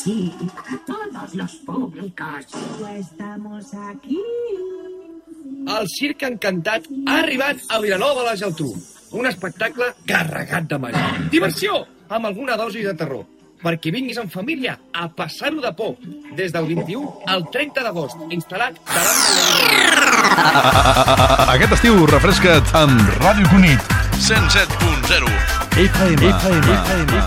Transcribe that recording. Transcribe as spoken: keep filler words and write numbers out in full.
sí, a todos los públicos. Estamos aquí. El Circ Encantat ha arribat a Vilanova de la Geltrú. Un espectacle carregat de màgia. Diversió, amb alguna dosi de terror. Perquè vinguis en família a passar-ho de por. Des del vint-i-u al trenta d'agost, instal·lat davant de... Aquest estiu refresca't amb Ràdio Cunit. cent set punt zero F M.